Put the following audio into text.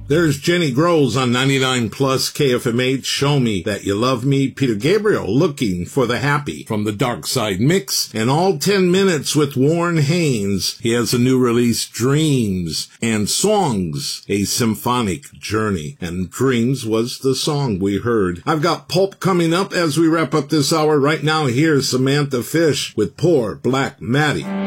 There's Jenny Groves on 99 Plus KFMH, Show Me That You Love Me. Peter Gabriel, Looking for the Happy from the Dark Side Mix. And all 10 minutes with Warren Haynes. He has a new release, Dreams, and Songs, A Symphonic Journey. And Dreams was the song we heard. I've got Pulp coming up as we wrap up this hour. Right now, here's Samantha Fish with Poor Black Maddie.